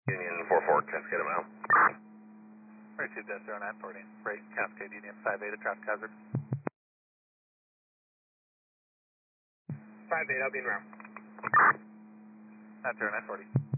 Union 44, Cascade a mile. Received that 0940. Freight Cascade Union 58, a traffic hazard. 58, I'll be in route. That's 0940.